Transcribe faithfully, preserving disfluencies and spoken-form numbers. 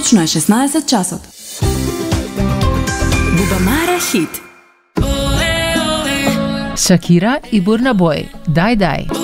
Точно е шеснаесет часот. Бубамара хит. Шакира и Бурна Бой. Дай дай.